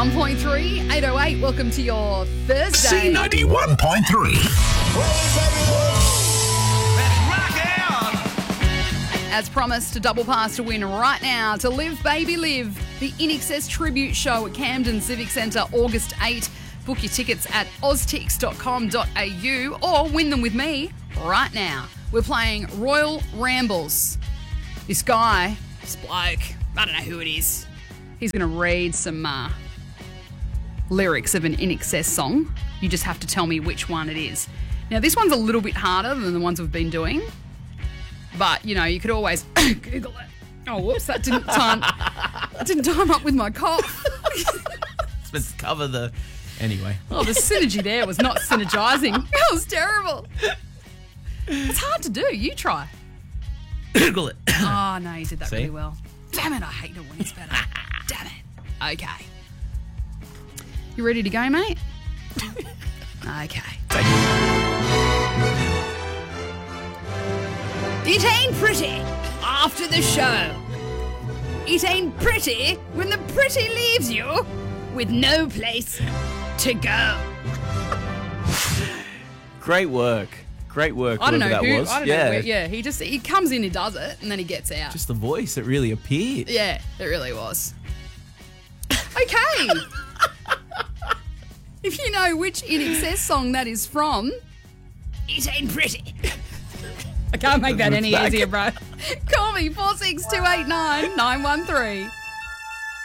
91.3, 808. Welcome to your Thursday. C91.3. As promised, a double pass to win right now to Live Baby Live, the INXS tribute show at Camden Civic Centre, August 8. Book your tickets at oztix.com.au or win them with me right now. We're playing Royal Rambles. This guy, this bloke, I don't know who it is. He's going to read some lyrics of an INXS song. You just have to tell me which one it is. Now, this one's a little bit harder than the ones we've been doing. But, you know, you could always Google it. Oh, whoops, that didn't time up with my cough. It's meant to cover the... Anyway. Oh, the synergy there was not synergising. That was terrible. It's hard to do. You try. Google it. Oh, no, you did that See? really well. Damn it, I hate it when it's better. Damn it. Okay. You ready to go, mate? Okay. It ain't pretty after the show. It ain't pretty when the pretty leaves you with no place to go. Great work. Great work. I don't know whoever who. that was. I don't know where. Yeah, he comes in, he does it, and then he gets out. Just the voice. It really appeared. Yeah, it really was. Okay. If you know which INXS song that is from, it ain't pretty. I can't make that any easier, bro. Call me 46289 913.